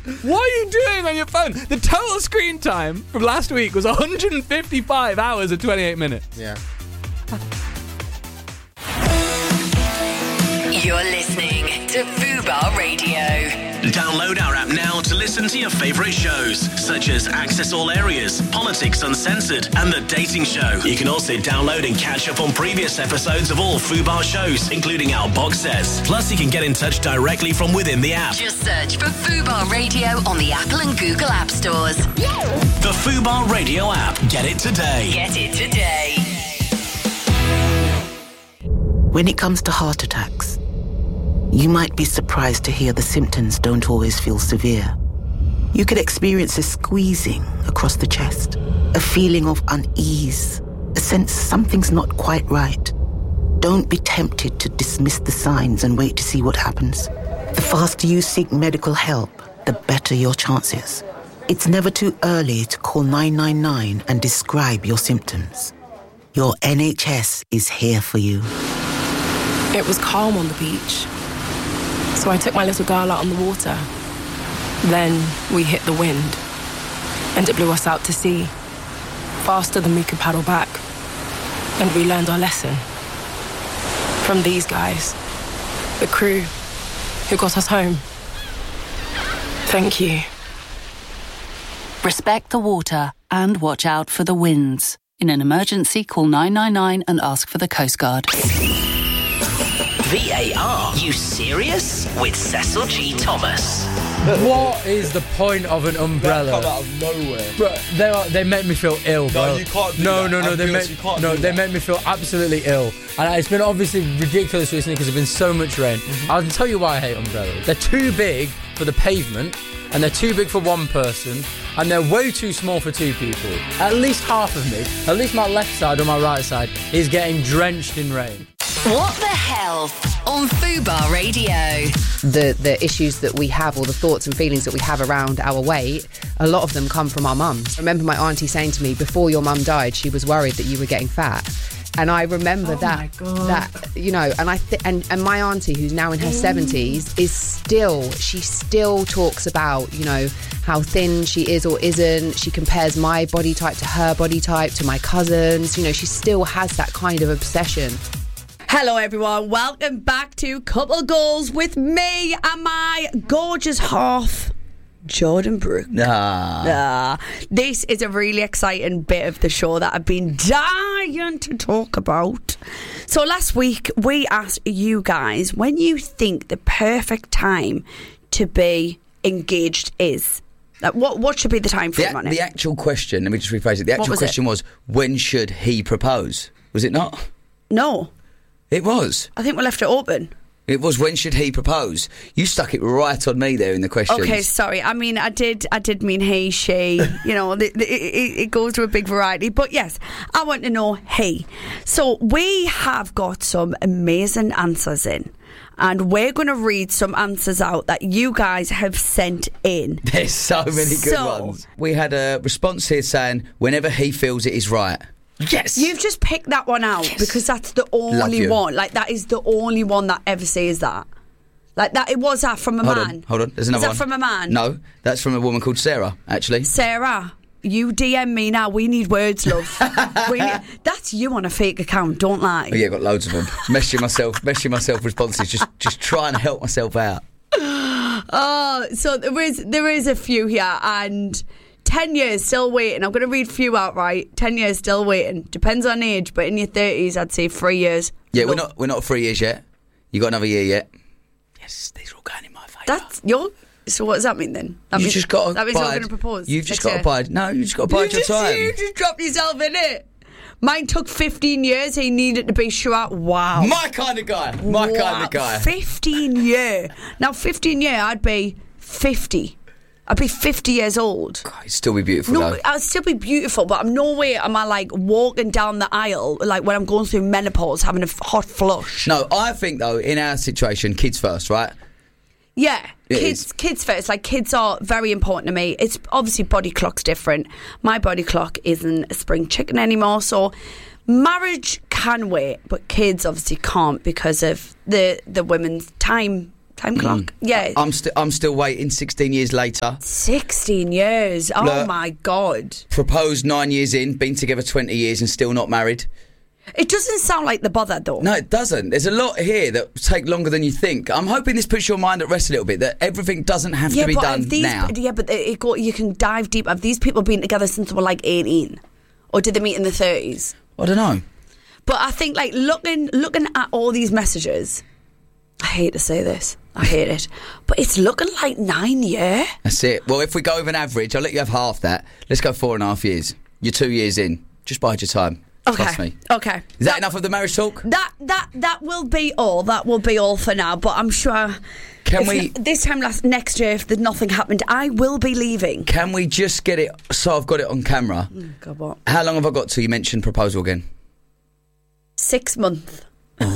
What are you doing on your phone? The total screen time from last week was 155 hours and 28 minutes. Yeah. You're listening to Fubar Radio. Download our app now to listen to your favourite shows, such as Access All Areas, Politics Uncensored, and The Dating Show. You can also download and catch up on previous episodes of all Fubar shows, including our box sets. Plus, you can get in touch directly from within the app. Just search for Fubar Radio on the Apple and Google App Stores. The Fubar Radio app. Get it today. Get it today. When it comes to heart attacks, you might be surprised to hear the symptoms don't always feel severe. You could experience a squeezing across the chest, a feeling of unease, a sense something's not quite right. Don't be tempted to dismiss the signs and wait to see what happens. The faster you seek medical help, the better your chances. It's never too early to call 999 and describe your symptoms. Your NHS is here for you. It was calm on the beach, so I took my little girl out on the water. Then we hit the wind, and it blew us out to sea, faster than we could paddle back. And we learned our lesson from these guys, the crew who got us home. Thank you. Respect the water and watch out for the winds. In an emergency, call 999 and ask for the Coast Guard. VAR, you serious? With Cecil G. Thomas. What is the point of an umbrella? Come out of nowhere. Bro, they make me feel ill, bro. No, you can't do no, that. No, they make me feel absolutely ill. And it's been obviously ridiculous recently because there's been so much rain. I'll tell you why I hate umbrellas. They're too big for the pavement, and they're too big for one person, and they're way too small for two people. At least half of me, at least my left side or my right side, is getting drenched in rain. What the hell on Fubar Radio? The issues that we have, or the thoughts and feelings that we have around our weight, a lot of them come from our mums. I remember my auntie saying to me, before your mum died, she was worried that you were getting fat. And I remember that, you know, and and my auntie, who's now in her 70s, she still talks about, you know, how thin she is or isn't. She compares my body type to her body type, to my cousins. You know, she still has that kind of obsession. Hello everyone, welcome back to Couple Goals with me and my gorgeous half, Jordan Brooke. This is a really exciting bit of the show that I've been dying to talk about. So last week we asked you guys when you think the perfect time to be engaged is. Like, what should be the time frame on it? The actual question, let me just rephrase it. The actual question was, when should he propose? Was it not? No. It was. I think we left it open. It was, when should he propose? You stuck it right on me there in the questions. Okay, sorry. I mean, I did mean he, she. You know, it goes to a big variety. But yes, I want to know he. So we have got some amazing answers in. And we're going to read some answers out that you guys have sent in. There's so many good ones. We had a response here saying, whenever he feels it is right. Yes. You've just picked that one out because that's the only one. Like, that is the only one that ever says that. Like, that, was that from a man? Hold on. There's another one. Is that from a man? No, that's from a woman called Sarah, actually. Sarah, you DM me now. We need words, love. That's you on a fake account, don't lie. Oh, yeah, got loads of them. meshing myself responses, just trying to help myself out. Oh, so there is a few here, and 10 years still waiting. I'm going to read a few out, right? 10 years still waiting. Depends on age, but in your 30s, I'd say 3 years. Yeah, we're not 3 years yet. You got another year yet. Yes, these are all going in my favour. So what does that mean then? That means you're going to propose. You've just got to bide. No, you just got to bide your time. You just dropped yourself in it. Mine took 15 years. He needed to be sure. Wow. My kind of guy. Kind of guy. 15 year. Now 15 year, I'd be 50. I'd be 50 years old. God, you'd still be beautiful, though. I'd still be beautiful, but I'm no way am I, like, walking down the aisle, like, when I'm going through menopause, having a hot flush. No, I think, though, in our situation, kids first, right? Yeah, kids first. Like, kids are very important to me. It's obviously body clock's different. My body clock isn't a spring chicken anymore, so marriage can wait, but kids obviously can't because of the women's time time clock. Yeah. I'm still waiting 16 years later. 16 years. Oh, Look, my God. Proposed 9 years in, been together 20 years and still not married. It doesn't sound like they're bothered, though. No, it doesn't. There's a lot here that take longer than you think. I'm hoping this puts your mind at rest a little bit, that everything doesn't have to be done now. Yeah, but you can dive deep. Have these people been together since they were like 18? Or did they meet in the 30s? I don't know. But I think, like, looking at all these messages, I hate to say this, I hate it, but it's looking like 9 years. That's it. Well, if we go with an average, I'll let you have half that. Let's go 4.5 years. You're 2 years in. Just bide your time. Okay. Trust me. Okay. Is that enough of the marriage talk? That will be all. That will be all for now. But I'm sure. This time next year, if there's nothing happened, I will be leaving. Can we just get it so I've got it on camera? God, what? How long have I got till you mention proposal again? 6 months.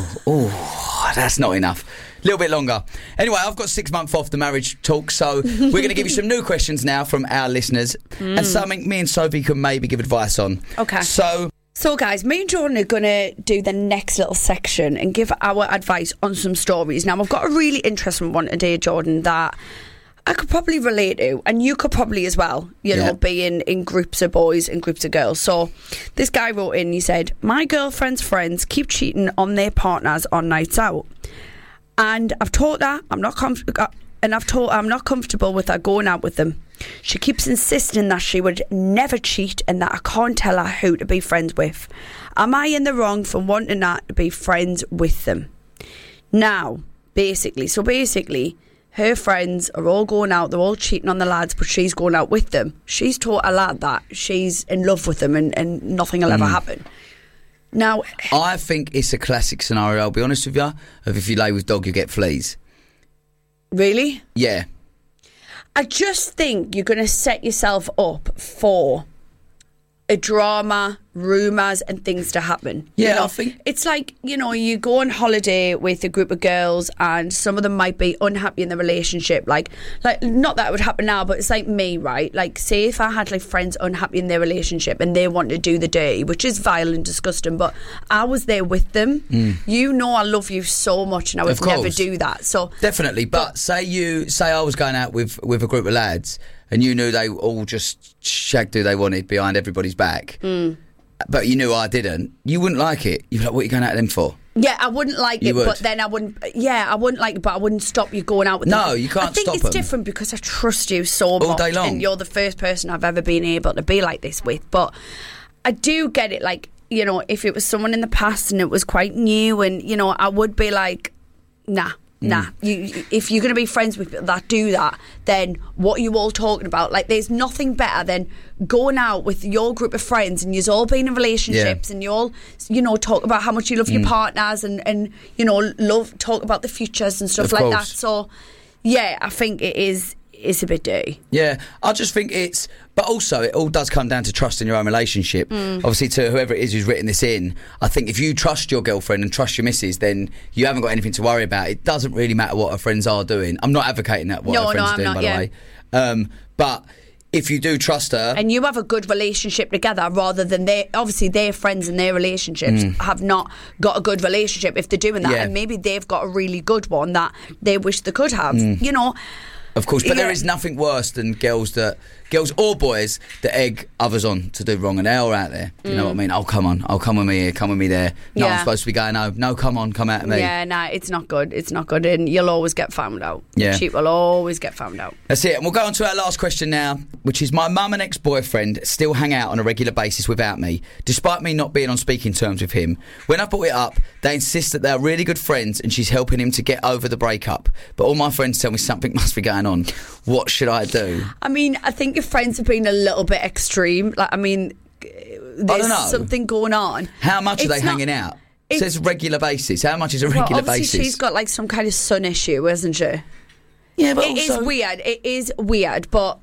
Oh, that's not enough. A little bit longer. Anyway, I've got 6 months off the marriage talk, so we're going to give you some new questions now from our listeners and something me and Sophie can maybe give advice on. Okay. So, guys, me and Jordan are going to do the next little section and give our advice on some stories. Now, I've got a really interesting one today, Jordan, that I could probably relate to, and you could probably as well, you know, being in groups of boys and groups of girls. So this guy wrote in, he said, my girlfriend's friends keep cheating on their partners on nights out. And I've told her I'm not comfortable with her going out with them. She keeps insisting that she would never cheat and that I can't tell her who to be friends with. Am I in the wrong for wanting her to be friends with them? Now, basically, her friends are all going out, they're all cheating on the lads, but she's going out with them. She's taught a lad that she's in love with them and nothing will ever happen. Now, I think it's a classic scenario, I'll be honest with you, of if you lay with dog, you get fleas. Really? Yeah. I just think you're going to set yourself up for a drama, rumours and things to happen. Yeah, you know? I think... It's like, you know, you go on holiday with a group of girls and some of them might be unhappy in the relationship. Like not that it would happen now, but it's like me, right? Like, say if I had, like, friends unhappy in their relationship and they want to do the dirty, which is vile and disgusting, but I was there with them. You know I love you so much and I would never do that. So definitely, but say I was going out with a group of lads and you knew they all just shagged who they wanted behind everybody's back, but you knew I didn't, you wouldn't like it. You'd be like, what are you going out with them for? Yeah, I wouldn't like it, but then I wouldn't like it, but I wouldn't stop you going out with them. No, you can't stop them. I think it's different because I trust you so much. All day long. And you're the first person I've ever been able to be like this with. But I do get it, like, you know, if it was someone in the past and it was quite new and, you know, I would be like, nah. If you're going to be friends with people that do that, then what are you all talking about? Like, there's nothing better than going out with your group of friends and you've all been in relationships and you all, you know, talk about how much you love your partners and you know, talk about the futures and stuff like that. So, yeah, I think it's a bit dirty. Yeah, I just think but also it all does come down to trust in your own relationship. Obviously, to whoever it is who's written this in, I think if you trust your girlfriend and trust your missus, then you haven't got anything to worry about. It doesn't really matter what her friends are doing. I'm not advocating that her friends are doing, by the way. But if you do trust her, and you have a good relationship together, rather than their friends and their relationships have not got a good relationship if they're doing that, and maybe they've got a really good one that they wish they could have, you know. Of course, but there is nothing worse than girls or boys that egg others on to do wrong, and they're all out there. You know what I mean? Oh, come on. Oh, come with me here. Come with me there. No, I'm supposed to be going home. No, come on. Come out of me. Yeah, nah, it's not good. It's not good. And you'll always get found out. Yeah. Cheat will always get found out. That's it. And we'll go on to our last question now, which is, my mum and ex-boyfriend still hang out on a regular basis without me, despite me not being on speaking terms with him. When I brought it up, they insist that they're really good friends and she's helping him to get over the breakup. But all my friends tell me something must be going on. What should I do? I mean, I think your friends have been a little bit extreme. Like, I mean, there's something going on. How much are they hanging out? It says regular basis. How much is a regular basis? She's got like some kind of son issue, isn't she? Yeah, but it is weird. It is weird, but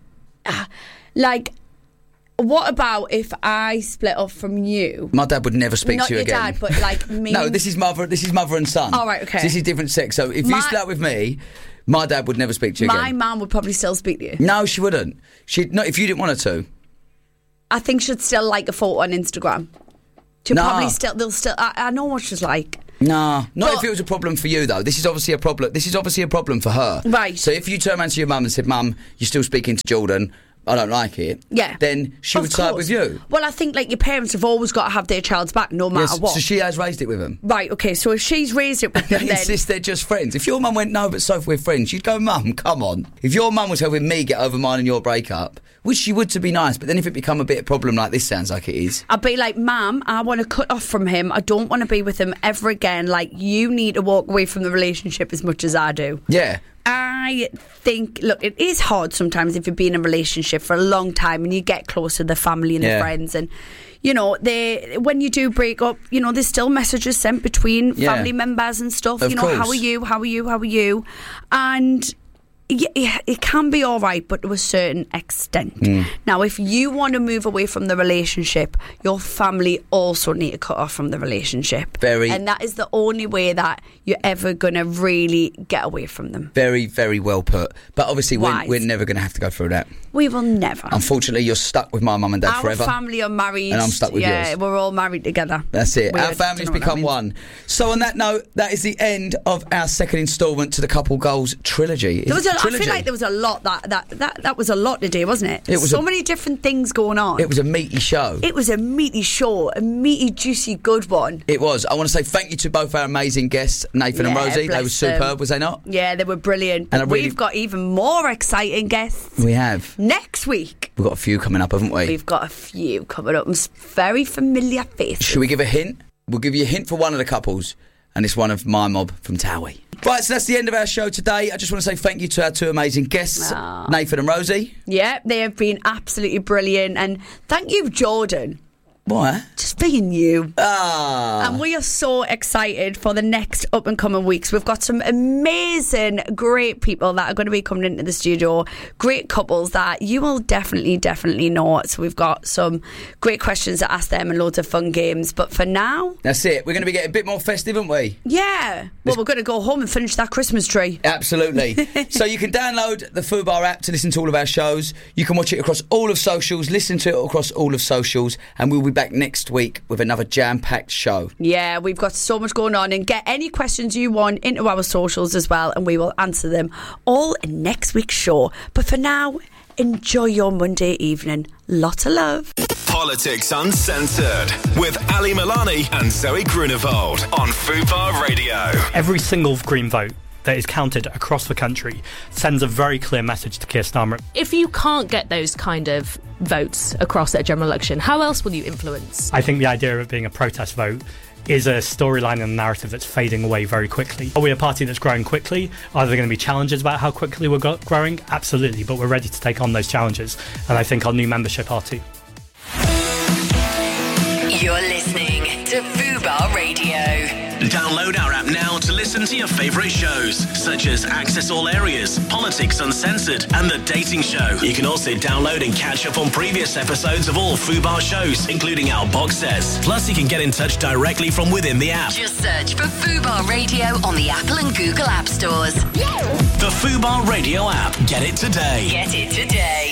like, what about if I split up from you? My dad would never speak to you again. Not your dad, but like me. No, this is mother and son. Oh, right, okay. So this is different sex. So if you split up with me, my dad would never speak to you again. My mum would probably still speak to you. No, she wouldn't. She'd not if you didn't want her to. I think she'd still like a photo on Instagram. She'll probably still. They'll still. I know what she's like. No, not if it was a problem for you though. This is obviously a problem for her. Right. So if you turn around to your mum and said, "Mum, you're still speaking to Jordan, I don't like it," then she would side with you. Well, I think like your parents have always got to have their child's back no matter what. So she has raised it with them. Right, okay, so if she's raised it with them, They then... insist they're just friends. If your mum went, "No, but Sophie, we're friends," you'd go, "Mum, come on." If your mum was helping me get over mine and your breakup, which she would to be nice, but then if it become a bit of a problem like this sounds like it is, I'd be like, "Mum, I want to cut off from him. I don't want to be with him ever again. Like, you need to walk away from the relationship as much as I do." Yeah. I think, look, it is hard sometimes if you've been in a relationship for a long time and you get close to the family and the friends, and you know, when you do break up, you know, there's still messages sent between family members and stuff. Of course. How are you? How are you? How are you? And yeah, it can be all right, but to a certain extent. Now, if you want to move away from the relationship, your family also need to cut off from the relationship. And that is the only way that you're ever going to really get away from them. Very, very well put. But obviously, we're never going to have to go through that. We will never. Unfortunately, you're stuck with my mum and dad forever. Our family are married. And I'm stuck with yours. Yeah, we're all married together. That's it. Weird. Our family's become one. So on that note, that is the end of our second instalment to the Couple Goals trilogy. I feel like there was a lot that was a lot today, wasn't it? It was so many different things going on. It was a meaty show. It was a meaty show, a meaty, juicy, good one. It was. I want to say thank you to both our amazing guests, Nathan and Rosie. They were superb, was they not? Yeah, they were brilliant. And we've got even more exciting guests. We have. Next week. We've got a few coming up, haven't we? We've got a few coming up. Very familiar faces. Should we give a hint? We'll give you a hint for one of the couples, and it's one of my mob from Towie. Right, so that's the end of our show today. I just want to say thank you to our two amazing guests, Nathan and Rosie. Yeah, they have been absolutely brilliant. And thank you, Jordan. Why? Just being you. Ah. And we are so excited for the next up and coming weeks. We've got some amazing, great people that are going to be coming into the studio. Great couples that you will definitely know. So we've got some great questions to ask them and loads of fun games. But for now... That's it. We're going to be getting a bit more festive, aren't we? Yeah. Well, we're going to go home and finish that Christmas tree. Absolutely. So you can download the Fubar app to listen to all of our shows. You can watch it across all of socials, listen to it across all of socials, and we'll be back next week with another jam-packed show. Yeah, we've got so much going on, and get any questions you want into our socials as well, and we will answer them all in next week's show. But for now, enjoy your Monday evening. Lots of love. Politics Uncensored with Ali Milani and Zoe Grunewald on Fubar Radio. Every single Green vote that is counted across the country sends a very clear message to Keir Starmer. If you can't get those kind of votes across at a general election, how else will you influence? I think the idea of it being a protest vote is a storyline and a narrative that's fading away very quickly. Are we a party that's growing quickly? Are there going to be challenges about how quickly we're growing? Absolutely, but we're ready to take on those challenges, and I think our new membership are too. You're listening to Fubar Radio. Download our app now to listen to your favourite shows, such as Access All Areas, Politics Uncensored, and The Dating Show. You can also download and catch up on previous episodes of all Fubar shows, including our box sets. Plus, you can get in touch directly from within the app. Just search for Fubar Radio on the Apple and Google App Stores. The Fubar Radio app. Get it today. Get it today.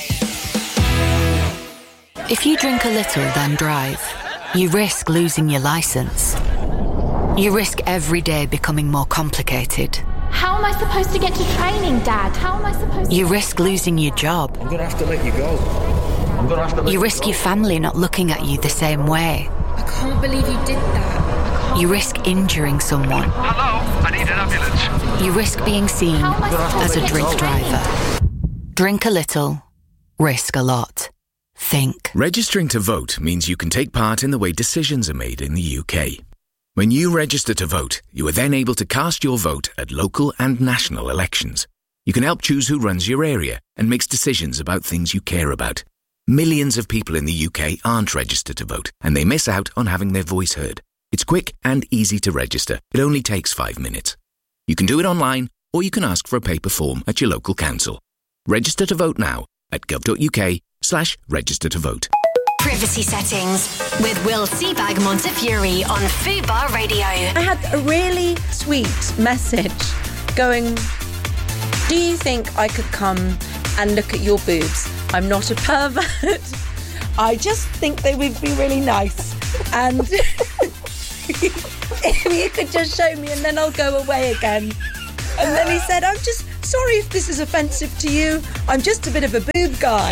If you drink a little, then drive, you risk losing your licence. You risk every day becoming more complicated. How am I supposed to get to training, Dad? How am I supposed to... You risk losing your job. I'm going to have to let you go. You risk your family not looking at you the same way. I can't believe you did that. You risk injuring someone. Hello, I need an ambulance. You risk being seen as a drink driver. Drink a little, risk a lot. Think. Registering to vote means you can take part in the way decisions are made in the UK. When you register to vote, you are then able to cast your vote at local and national elections. You can help choose who runs your area and makes decisions about things you care about. Millions of people in the UK aren't registered to vote, and they miss out on having their voice heard. It's quick and easy to register. It only takes 5 minutes. You can do it online, or you can ask for a paper form at your local council. Register to vote now at gov.uk/register to vote. Privacy settings with Will Seabag Montefiore on Fubar Radio. I had a really sweet message going, do you think I could come and look at your boobs? I'm not a pervert. I just think they would be really nice. And if you could just show me and then I'll go away again. And then he said, I'm just sorry if this is offensive to you. I'm just a bit of a boob guy.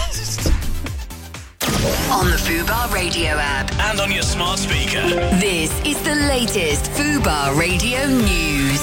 On the Fubar Radio app. And on your smart speaker. This is the latest Fubar Radio news.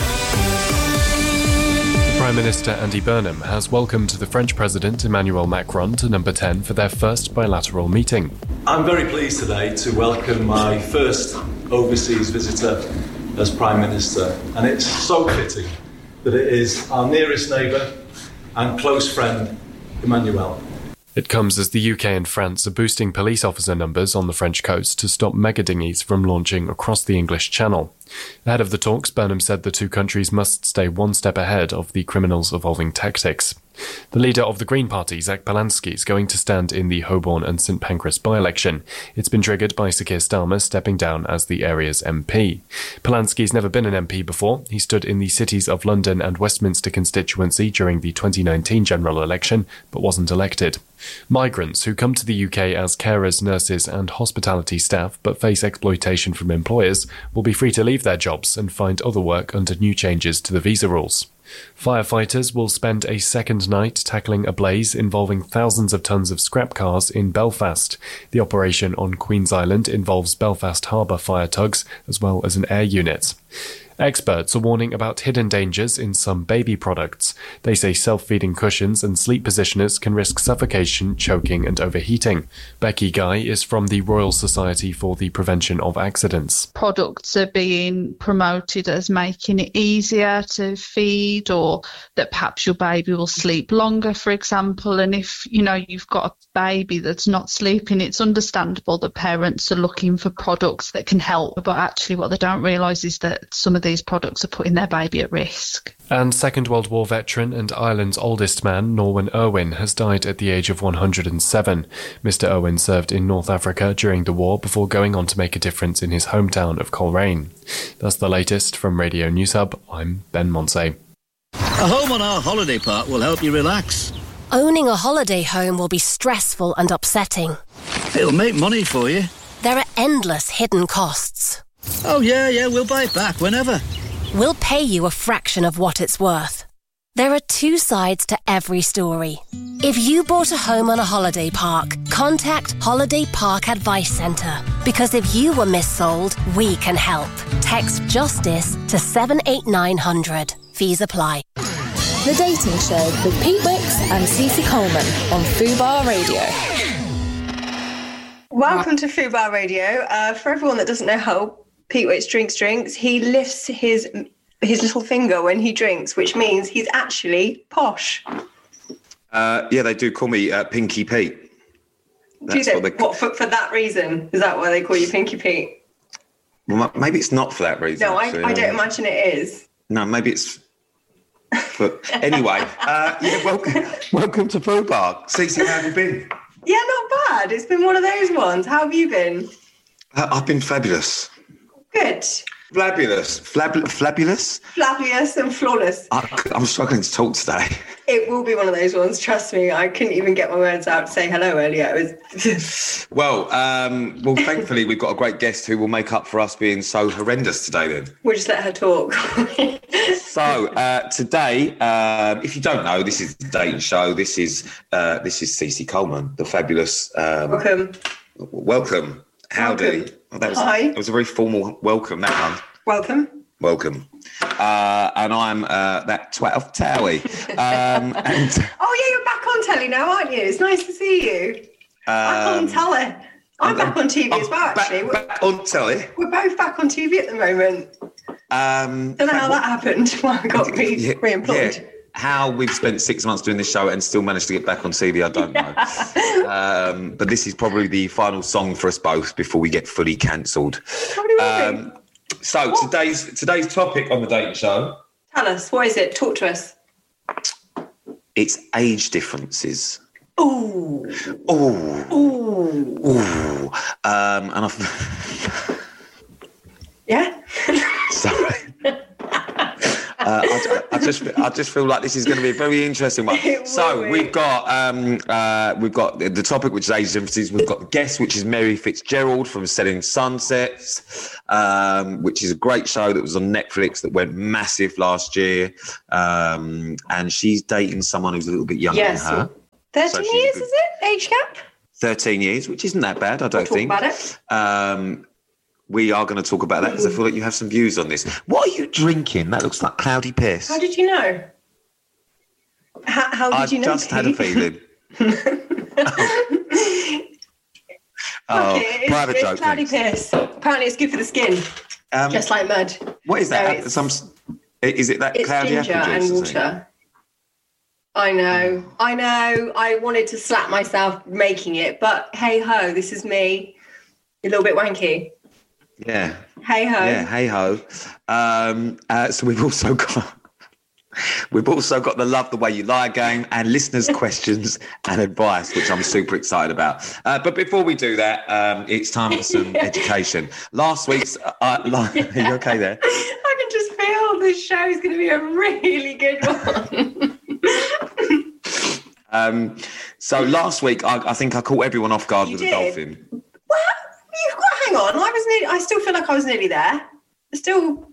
Prime Minister Andy Burnham has welcomed the French President Emmanuel Macron to number 10 for their first bilateral meeting. I'm very pleased today to welcome my first overseas visitor as Prime Minister, and it's so fitting that it is our nearest neighbour and close friend, Emmanuel. It comes as the UK and France are boosting police officer numbers on the French coast to stop mega dinghies from launching across the English Channel. Ahead of the talks, Burnham said the two countries must stay one step ahead of the criminals' evolving tactics. The leader of the Green Party, Zach Polansky, is going to stand in the Holborn and St Pancras by-election. It's been triggered by Sir Keir Starmer stepping down as the area's MP. Polansky's never been an MP before. He stood in the cities of London and Westminster constituency during the 2019 general election, but wasn't elected. Migrants who come to the UK as carers, nurses and hospitality staff but face exploitation from employers will be free to leave their jobs and find other work under new changes to the visa rules. Firefighters will spend a second night tackling a blaze involving thousands of tons of scrap cars in Belfast. The operation on Queen's Island involves Belfast Harbour fire tugs as well as an air unit. Experts are warning about hidden dangers in some baby products. They say self-feeding cushions and sleep positioners can risk suffocation, choking and overheating. Becky Guy is from the Royal Society for the Prevention of Accidents. Products are being promoted as making it easier to feed, or that perhaps your baby will sleep longer, for example. And if, you've got a baby that's not sleeping, it's understandable that parents are looking for products that can help. But actually what they don't realise is that some of these products are putting their baby at risk. And Second World War veteran and Ireland's oldest man, Norman Irwin, has died at the age of 107. Mr. Irwin served in North Africa during the war before going on to make a difference in his hometown of Coleraine. That's the latest from Radio News Hub. I'm Ben Monsey. A home on our holiday park will help you relax. Owning a holiday home will be stressful and upsetting. It'll make money for you. There are endless hidden costs. Oh, yeah, we'll buy it back whenever. We'll pay you a fraction of what it's worth. There are two sides to every story. If you bought a home on a holiday park, contact Holiday Park Advice Centre. Because if you were missold, we can help. Text JUSTICE to 78900. Fees apply. The Dating Show with Pete Wicks and Cece Coleman on Fubar Radio. Welcome to Fubar Radio. For everyone that doesn't know how Pete Wicks drinks, he lifts his little finger when he drinks, which means he's actually posh. Yeah, they do call me Pinky Pete. Do you say, for that reason? Is that why they call you Pinky Pete? Well, maybe it's not for that reason. No, I don't imagine it is. No, maybe it's... But anyway, welcome to Fubar. Cece, how have you been? Yeah, not bad. It's been one of those ones. How have you been? I've been fabulous. Good. Flabulous. Flabulous? Flabulous and flawless. I'm struggling to talk today. It will be one of those ones, trust me. I couldn't even get my words out to say hello earlier. It was... Well, thankfully we've got a great guest who will make up for us being so horrendous today then. We'll just let her talk. So, today, if you don't know, this is the Dating Show. This is Cece Coleman, the fabulous... Welcome. Howdy. Welcome. Hi. That was a very formal welcome, that one. Welcome. And I'm that twat of Towie. Oh, yeah, you're back on telly now, aren't you? It's nice to see you. Back on telly. I'm back on TV as well, actually. Back on telly? We're both back on TV at the moment. Don't know how that happened. Well, I got re-employed. Yeah. How we've spent 6 months doing this show and still managed to get back on TV, I don't know. But this is probably the final song for us both before we get fully cancelled. So today's topic on the Dating Show. Tell us, what is it? Talk to us. It's age differences. Ooh. And I've... Yeah? Sorry. I I just feel like this is going to be a very interesting one. So we've got the topic, which is age differences. We've got the guest, which is Mary Fitzgerald from Selling Sunsets, which is a great show that was on Netflix that went massive last year. And she's dating someone who's a little bit younger than her. 13 years, is it? Age gap? 13 years, which isn't that bad, I don't think. Talk about it. We are going to talk about that because I feel like you have some views on this. What are you drinking? That looks like cloudy piss. How did you know? How did you know? I just had a feeling. Private joke. It's cloudy piss. Apparently it's good for the skin. Just like mud. What is that? Is it that cloudy apple juice? It's ginger and water. I know. I wanted to slap myself making it, but hey ho, this is me. A little bit wanky. Yeah. Hey ho. Yeah, hey ho. So we've also got the Love the Way You Lie game and listeners' questions and advice, which I'm super excited about. But before we do that, it's time for some education. Last week's... are you okay there? I can just feel this show is going to be a really good one. So last week, I think I caught everyone off guard with a dolphin. Well, you've got... Hang on. I still feel like I was nearly there. Still...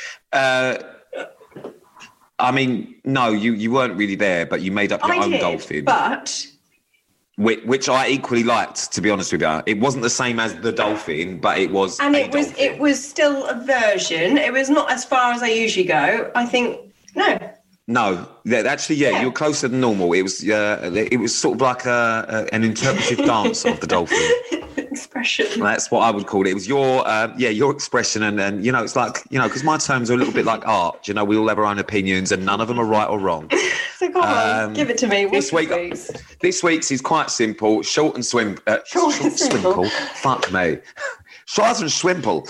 I mean, no, you weren't really there, but you made up your own dolphin. But... Which I equally liked, to be honest with you. It wasn't the same as the dolphin, but it was. And it was still a version. It was not as far as I usually go. I think no. Actually, yeah, you're closer than normal. It was sort of like an interpretive dance of the dolphin. Expression. That's what I would call it. It was your expression, and it's like, because my terms are a little bit like art. We all have our own opinions, and none of them are right or wrong. So go on, give it to me. This week's is quite simple, short and swimple. Fuck me, short and swimple.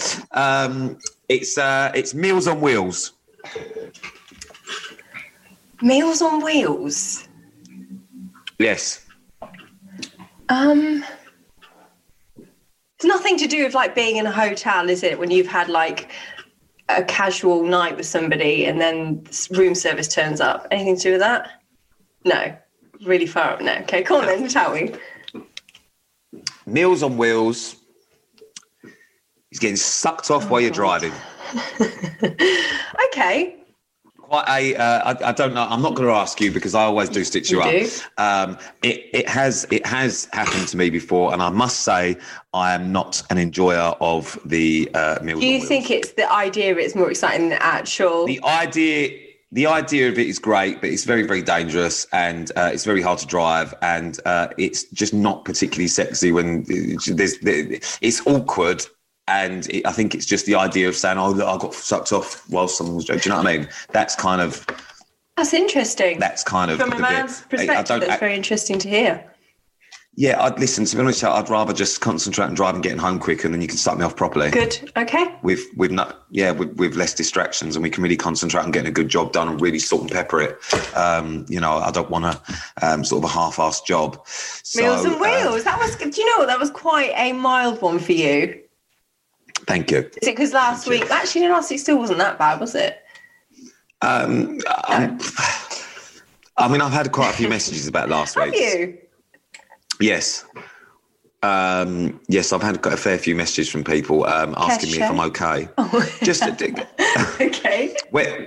It's Meals on Wheels. Meals on Wheels. Yes. It's nothing to do with like being in a hotel, is it? When you've had like a casual night with somebody and then room service turns up. Anything to do with that? No. Really far up? No. Okay, come on then, tell me. Meals on Wheels. He's getting sucked off while you're driving. Okay. Quite I don't know. I'm not going to ask you because I always do stitch you up. It has happened to me before, and I must say I am not an enjoyer of the Meals. Do you think it's the idea of it's more exciting than the actual? The idea of it is great, but it's very, very dangerous, and it's very hard to drive, and it's just not particularly sexy when it's awkward. And I think it's just the idea of saying, "Oh, look, I got sucked off while someone was." Do you know what I mean? That's interesting. That's kind of from a man's perspective. That's very interesting to hear. Yeah, I'd listen. To be honest, I'd rather just concentrate on driving, getting home quick, and then you can suck me off properly. Good. Okay. With less distractions, and we can really concentrate on getting a good job done and really salt and pepper it. I don't want a sort of a half-assed job. Meals on Wheels. That was. Do you know what? That was quite a mild one for you. Thank you. Is it because last week still wasn't that bad, was it? I mean, I've had quite a few messages about last week. Have you? Yes. Yes, I've had a fair few messages from people asking me if I'm okay. Oh. Just okay. Where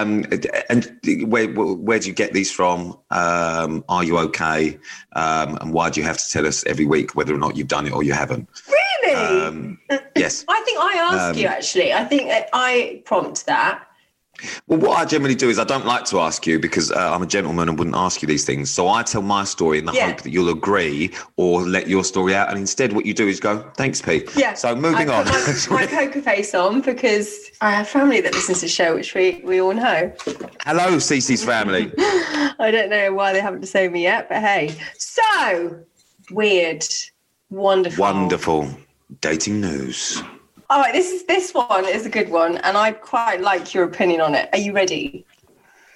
do you get these from? Are you okay? And why do you have to tell us every week whether or not you've done it or you haven't? Really? Yes. I think I ask you, actually. I think I prompt that. Well, what I generally do is I don't like to ask you because I'm a gentleman and wouldn't ask you these things. So I tell my story in the hope that you'll agree or let your story out. And instead what you do is go, thanks, Pete. Yeah. So moving on. I put my poker face on because I have family that listens to the show, which we all know. Hello, Cece's family. I don't know why they haven't disowned me yet, but hey. So, weird. Wonderful. Dating news. All right, this one is a good one, and I'd quite like your opinion on it. Are you ready?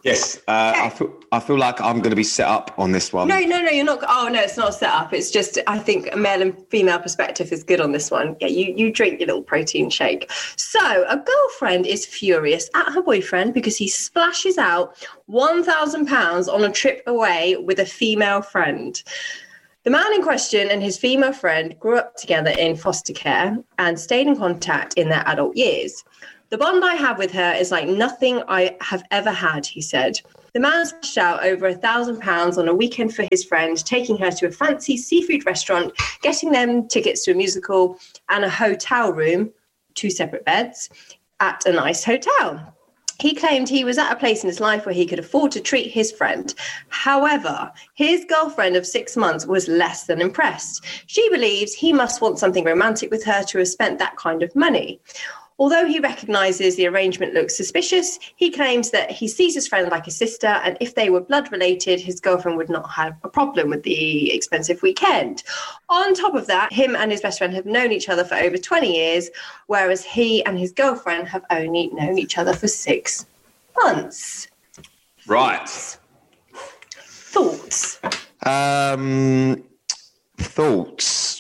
Yes, I feel like I'm going to be set up on this one. No, you're not. Oh, no, it's not set up. It's just, I think a male and female perspective is good on this one. Yeah, you drink your little protein shake. So a girlfriend is furious at her boyfriend because he splashes out £1,000 on a trip away with a female friend. The man in question and his female friend grew up together in foster care and stayed in contact in their adult years. The bond I have with her is like nothing I have ever had, he said. The man splashed out over £1,000 on a weekend for his friend, taking her to a fancy seafood restaurant, getting them tickets to a musical and a hotel room, 2 separate beds, at a nice hotel. He claimed he was at a place in his life where he could afford to treat his friend. However, his girlfriend of 6 months was less than impressed. She believes he must want something romantic with her to have spent that kind of money. Although he recognises the arrangement looks suspicious, he claims that he sees his friend like a sister, and if they were blood related, his girlfriend would not have a problem with the expensive weekend. On top of that, him and his best friend have known each other for over 20 years, whereas he and his girlfriend have only known each other for 6 months. Right. Thoughts? Thoughts.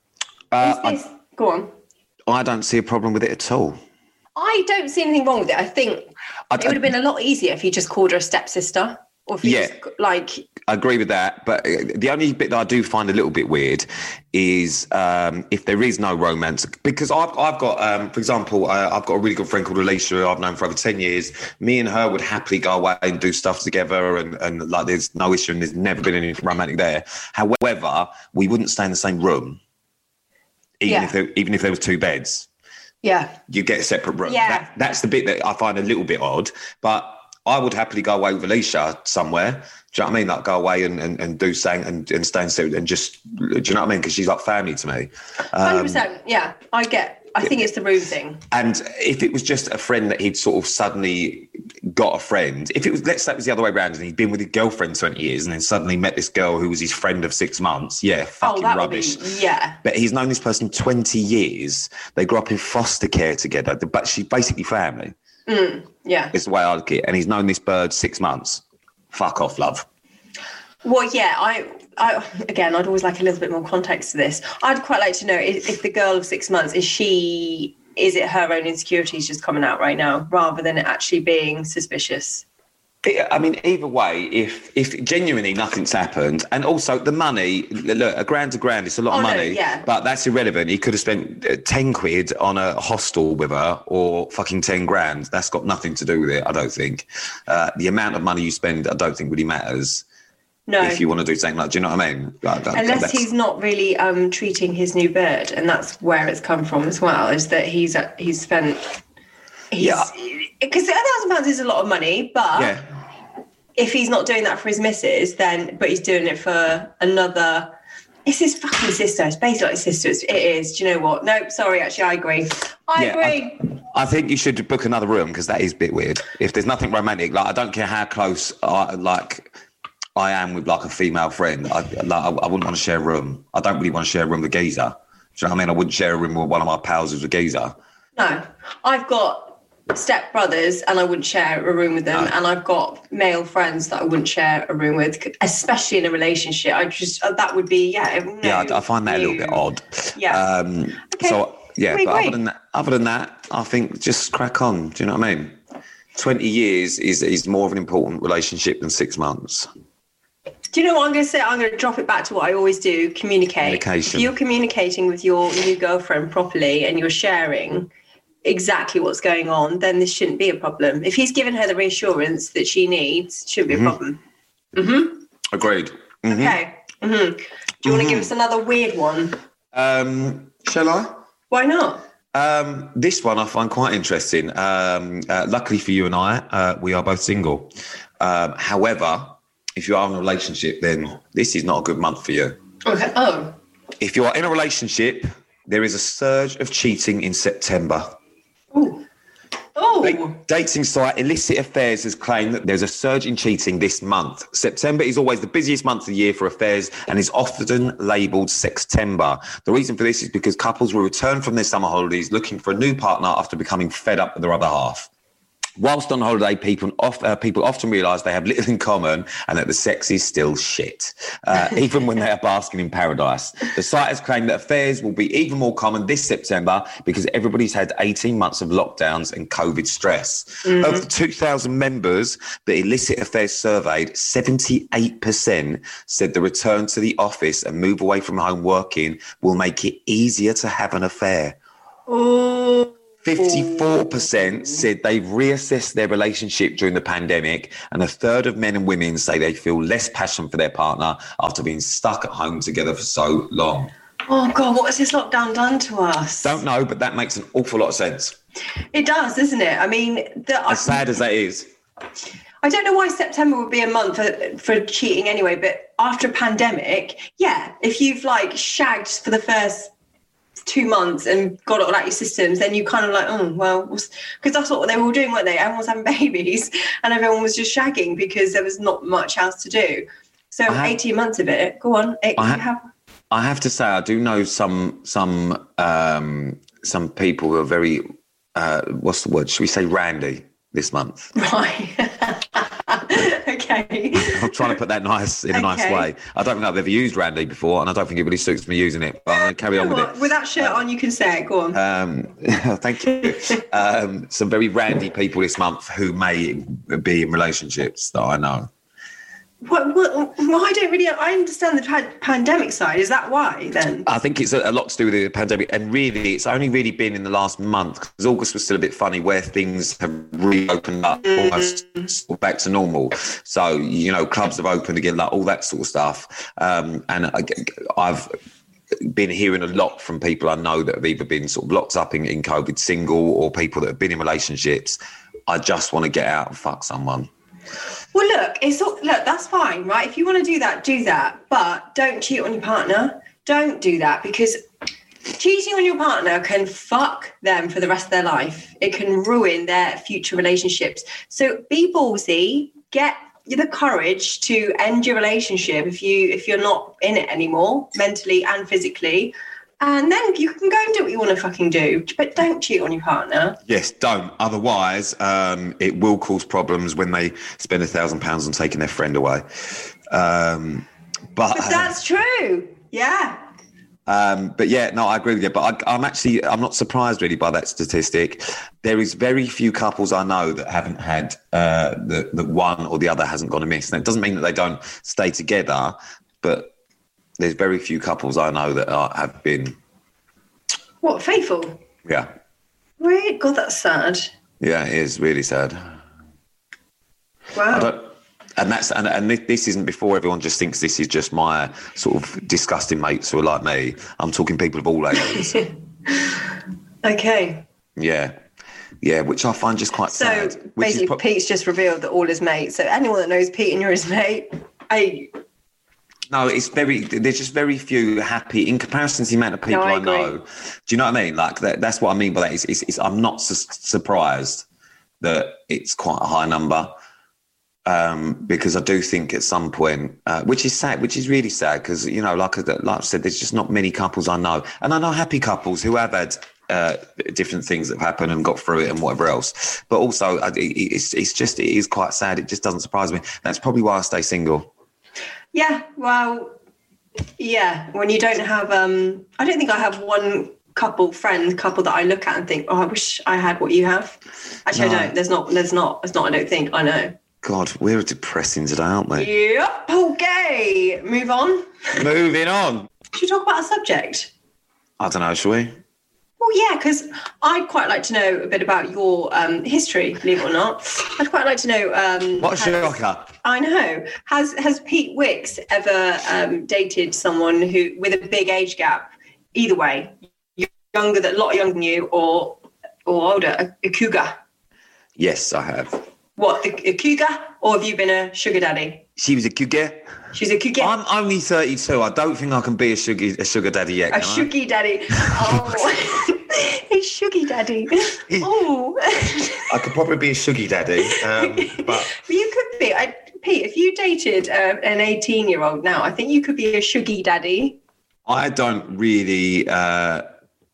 Go on. I don't see a problem with it at all. I don't see anything wrong with it. I think it would have been a lot easier if you just called her a stepsister. Or if you just, like... I agree with that. But the only bit that I do find a little bit weird is if there is no romance. Because I've got, for example, I've got a really good friend called Alicia who I've known for over 10 years. Me and her would happily go away and do stuff together and like there's no issue and there's never been anything romantic there. However, we wouldn't stay in the same room. Even if there was 2 beds, you get a separate room. Yeah. That's the bit that I find a little bit odd. But I would happily go away with Alicia somewhere. Do you know what I mean? Like go away and do something and stay in suit and just, do you know what I mean? Because she's like family to me. 100%. Yeah, I think it's the room thing. And if it was just a friend that he'd sort of suddenly got a friend, if it was, let's say it was the other way around and he'd been with his girlfriend 20 years and then suddenly met this girl who was his friend of 6 months, fucking rubbish. But he's known this person 20 years. They grew up in foster care together, but she's basically family. It's the way I look at it. And he's known this bird 6 months. Fuck off, love. Well, I'd always like a little bit more context to this. I'd quite like to know if the girl of 6 months, is it her own insecurities just coming out right now rather than it actually being suspicious? I mean, either way, if genuinely nothing's happened, and also the money, look, £1,000 it's a lot of money, but that's irrelevant. He could have spent 10 quid on a hostel with her or fucking 10 grand. That's got nothing to do with it, I don't think. The amount of money you spend, I don't think really matters. No. If you want to do something like, do you know what I mean? Unless he's not really treating his new bird, and that's where it's come from as well, is that he's spent... Because £1,000 is a lot of money, but if he's not doing that for his missus, but he's doing it for another... It's his fucking sister. It's basically like his sister. It is. Do you know what? No, sorry, actually, I agree. I agree. I think you should book another room because that is a bit weird. If there's nothing romantic, like I don't care how close I am with like a female friend. I wouldn't want to share a room. I don't really want to share a room with a geezer. Do you know what I mean? I wouldn't share a room with one of my pals who's a geezer. No, I've got step brothers and I wouldn't share a room with them. No. And I've got male friends that I wouldn't share a room with, especially in a relationship. That would be, I find that a little bit odd. Yeah. Okay. So, but other than that, I think just crack on. Do you know what I mean? 20 years is more of an important relationship than 6 months. Do you know what I'm going to say? I'm going to drop it back to what I always do, communicate. If you're communicating with your new girlfriend properly and you're sharing exactly what's going on, then this shouldn't be a problem. If he's given her the reassurance that she needs, it shouldn't be a problem. Mm-hmm. Agreed. Mm-hmm. Okay. Mm-hmm. Do you want to give us another weird one? Shall I? Why not? This one I find quite interesting. Luckily for you and I, we are both single. However, if you are in a relationship, then this is not a good month for you. Okay. Oh. If you are in a relationship, there is a surge of cheating in September. Ooh. Oh. Dating site Illicit Affairs has claimed that there's a surge in cheating this month. September is always the busiest month of the year for affairs and is often labelled Sextember. The reason for this is because couples will return from their summer holidays looking for a new partner after becoming fed up with their other half. Whilst on holiday, people often realise they have little in common and that the sex is still shit, even when they are basking in paradise. The site has claimed that affairs will be even more common this September because everybody's had 18 months of lockdowns and COVID stress. Mm-hmm. Of the 2,000 members that Illicit Affairs surveyed, 78% said the return to the office and move away from home working will make it easier to have an affair. Oh. 54% said they've reassessed their relationship during the pandemic, and a third of men and women say they feel less passion for their partner after being stuck at home together for so long. Oh, God, what has this lockdown done to us? Don't know, but that makes an awful lot of sense. It does, doesn't it? I mean... As sad as that is. I don't know why September would be a month for cheating anyway, but after a pandemic, yeah, if you've, like, shagged for the first 2 months and got it all out your systems, then you kind of like, oh, well, because that's what they were all doing, weren't they? Everyone was having babies and everyone was just shagging because there was not much else to do. So 18 months of it, go on. I have to say, I do know some people who are very, what's the word? Should we say randy this month? Right. Okay. I'm trying to put that in a nice way. I don't think I've ever used randy before, and I don't think it really suits me using it, but I'm going to carry on with it. With that shirt on, you can say it. Go on. Thank you. Some very randy people this month who may be in relationships that I know. I understand the pandemic side. Is that why then? I think it's a lot to do with the pandemic, and really it's only really been in the last month, because August was still a bit funny, where things have reopened up almost back to normal. So, you know, clubs have opened again, like all that sort of stuff. And I've been hearing a lot from people I know that have either been sort of locked up in COVID single, or people that have been in relationships. I just want to get out and fuck someone. Well, look, that's fine, right? If you want to do that, but don't cheat on your partner. Don't do that, because cheating on your partner can fuck them for the rest of their life. It can ruin their future relationships. So be ballsy, get the courage to end your relationship if you're not in it anymore, mentally and physically. And then you can go and do what you want to fucking do, but don't cheat on your partner. Yes, don't. Otherwise, it will cause problems when they spend £1,000 on taking their friend away. But that's true. Yeah. But yeah, no, I agree with you. But I'm not surprised really by that statistic. There is very few couples I know that haven't had that one or the other hasn't gone amiss. And it doesn't mean that they don't stay together, but there's very few couples I know that have been... What, faithful? Yeah. Really? God, that's sad. Yeah, it is really sad. Wow. And this isn't before everyone just thinks this is just my sort of disgusting mates who are like me. I'm talking people of all ages. Okay. Yeah. Yeah, which I find just quite sad. So basically, Pete's just revealed that all his mates. So anyone that knows Pete and you're his mate, No, there's just very few happy in comparison to the amount of people I know. Do you know what I mean? Like that's what I mean by that. It's I'm not surprised that it's quite a high number, because I do think at some point, which is sad, which is really sad, because, you know, like I said, there's just not many couples I know. And I know happy couples who have had different things that have happened and got through it and whatever else. But also, it is quite sad. It just doesn't surprise me. That's probably why I stay single. Yeah, well, yeah, when you don't have, I don't think I have one couple that I look at and think, oh, I wish I had what you have. Actually, no. I don't. There's not, I don't think, I know. God, we're depressing today, aren't we? Yep, okay. Move on. Moving on. Should we talk about a subject? I don't know, shall we? Well, yeah, because I'd quite like to know a bit about your history, believe it or not. I'd quite like to know... what a shocker. I know. Has Pete Wicks ever dated someone who with a big age gap? Either way, a lot younger than you or older, a cougar? Yes, I have. What, a cougar? Or have you been a sugar daddy? She was a cougar. She's a cougar? I'm only 32. I don't think I can be a sugar daddy yet. A sugar daddy. Oh, a sugar daddy. Oh. I could probably be a sugar daddy, but you could be. Pete, if you dated an 18-year-old now, I think you could be a sugar daddy. I don't really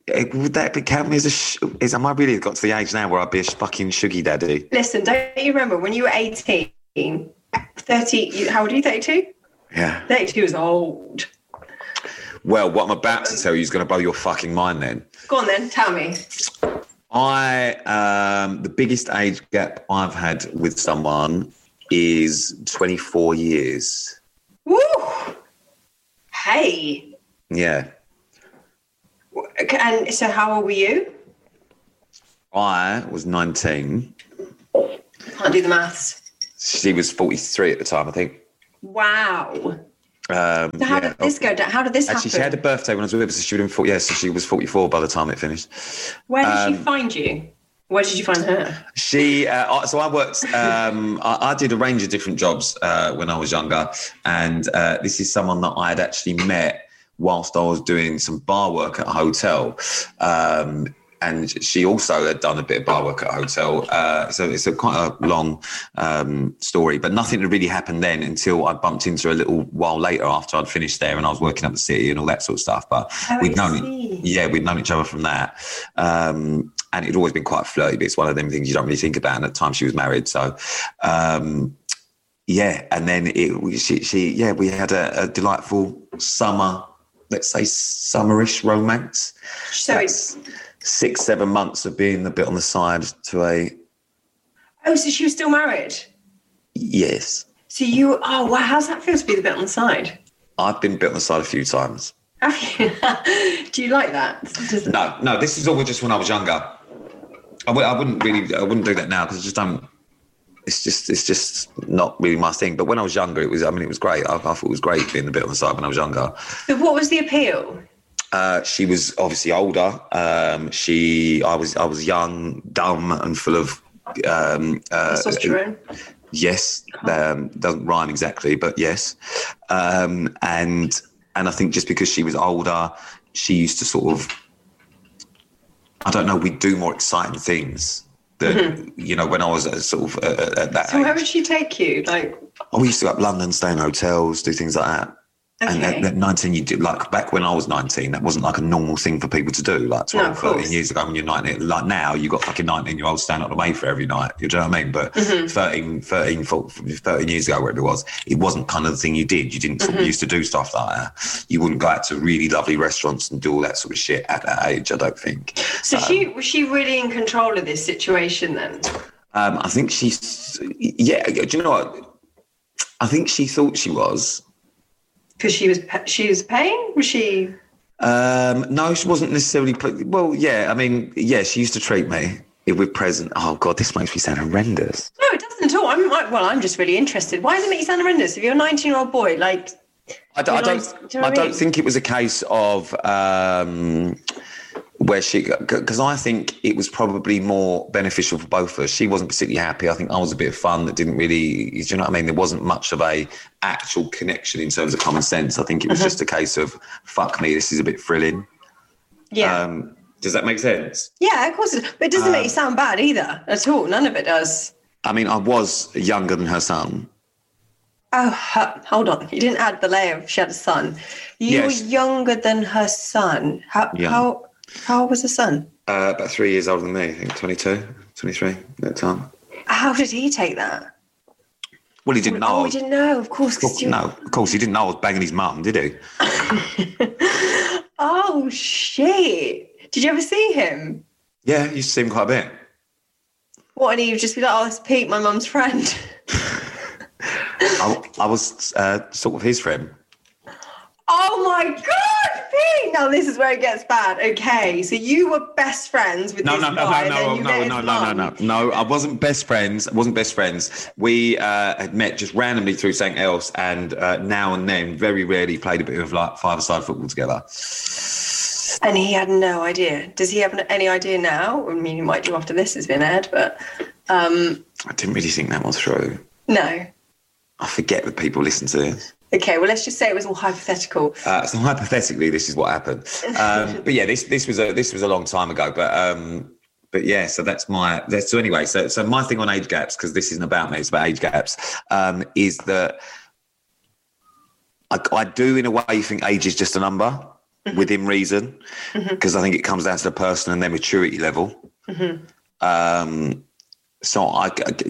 Would that be count me as am I really got to the age now where I'd be a fucking suggy daddy? Listen, don't you remember when you were 18, 30, how old are you, 32? Yeah. 32 is old. Well, what I'm about to tell you is going to blow your fucking mind then. Go on then, tell me. The biggest age gap I've had with someone is 24 years. Woo! Hey. Yeah. And so how old were you? I was 19. Can't do the maths. She was 43 at the time, I think. Wow. So how did this go down? How did this happen? She had a birthday when I was with her, so she would have been so she was 44 by the time it finished. Where did she find you? Where did you find her? So I worked, I did a range of different jobs when I was younger. And this is someone that I had actually met whilst I was doing some bar work at a hotel. And she also had done a bit of bar work at a hotel. So it's quite a long story, but nothing had really happened then until I bumped into her a little while later after I'd finished there and I was working up the city and all that sort of stuff. But we'd known each other from that. And it'd always been quite flirty, but it's one of them things you don't really think about. And at the time she was married. So, and then we had a delightful summer, let's say summerish romance. So it's 6-7 months of being a bit on the side to a... Oh, so she was still married? Yes. So wow, how's that feel to be the bit on the side? I've been bit on the side a few times. Have you? Do you like that? No, this is all just when I was younger. I wouldn't do that now because I just don't... It's just not really my thing. But when I was younger, it was great. I thought it was great being the bit on the side when I was younger. So what was the appeal? She was obviously older. I was young, dumb, and full of testosterone. Yes, doesn't rhyme exactly, but yes. And I think just because she was older, she used to sort of, I don't know, we'd do more exciting things. That when I was at that so age. Where would she take you? We used to go up London, stay in hotels, do things like that. Okay. And at 19, you did, like back when I was 19, that wasn't like a normal thing for people to do. Like 12, 13 years ago when you're 19, like now you got fucking 19-year-olds standing up the Mayfair every night. You know what I mean? But 13 years ago, whatever it was, it wasn't kind of the thing you did. You didn't used to do stuff like that. You wouldn't go out to really lovely restaurants and do all that sort of shit at that age, I don't think. So was she really in control of this situation then? I think do you know what? I think she thought she was. Because she was paying? Was she? No, she wasn't necessarily. Well, yeah. I mean, yeah, she used to treat me with present. Oh God, this makes me sound horrendous. No, it doesn't at all. I'm just really interested. Why does it make you sound horrendous? If you're a 19-year-old boy, I don't think it was a case of where she, because I think it was probably more beneficial for both of us. She wasn't particularly happy. I think I was a bit of fun that didn't really, do you know what I mean? There wasn't much of a actual connection in terms of common sense. I think it was just a case of, fuck me, this is a bit thrilling. Yeah. Does that make sense? Yeah, of course it does. But it doesn't make you sound bad either at all. None of it does. I mean, I was younger than her son. Oh, hold on. You didn't add the layer of she had a son. You were younger than her son. How old was the son? About 3 years older than me, I think, 22, 23 at the time. How did he take that? Well, he didn't know. Oh, he didn't know, of course. No, of course, he didn't know I was banging his mum, did he? Oh, shit. Did you ever see him? Yeah, I used to see him quite a bit. What, and he would just be like, oh, it's Pete, my mum's friend. I was sort of his friend. Oh my God, Pete! Now this is where it gets bad. Okay, so you were best friends with this guy. No. I wasn't best friends. We had met just randomly through something else, and now and then, very rarely, played a bit of like five-a-side football together. And he had no idea. Does he have any idea now? I mean, he might do after this has been aired, but I didn't really think that was true. No. I forget that people listen to this. Okay, well, let's just say it was all hypothetical. So hypothetically, this is what happened. But yeah, this was a long time ago. But yeah, so so anyway. So my thing on age gaps, because this isn't about me, it's about age gaps, is that I do in a way think age is just a number. within reason, because I think it comes down to the person and their maturity level. So I